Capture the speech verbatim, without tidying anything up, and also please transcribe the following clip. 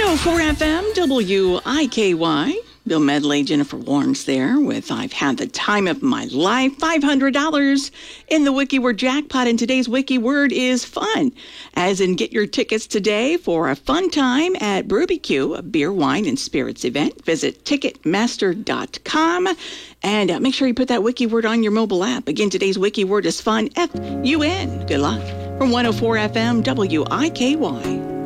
oh four F M, W I K Y. Bill Medley, Jennifer Warnes there with I've Had the Time of My Life. five hundred dollars in the Wiki Word jackpot. And today's Wiki Word is fun. As in, get your tickets today for a fun time at Brewbecue, a beer, wine, and spirits event. Visit ticketmaster dot com and uh, make sure you put that Wiki Word on your mobile app. Again, today's Wiki Word is fun. F U N. Good luck. From one oh four F M, W I K Y.